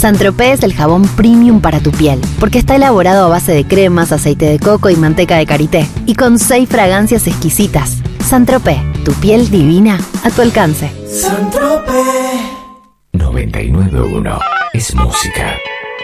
Saint-Tropez es el jabón premium para tu piel, porque está elaborado a base de cremas, aceite de coco y manteca de karité, y con 6 fragancias exquisitas. Saint-Tropez, tu piel divina a tu alcance. Saint-Tropez 99.1 es música.